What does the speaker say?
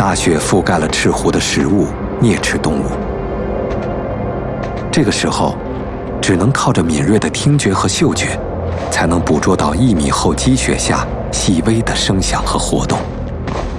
大雪覆盖了赤湖的食物、啮齿动物。这个时候，只能靠着敏锐的听觉和嗅觉，才能捕捉到1米厚积雪下细微的声响和活动。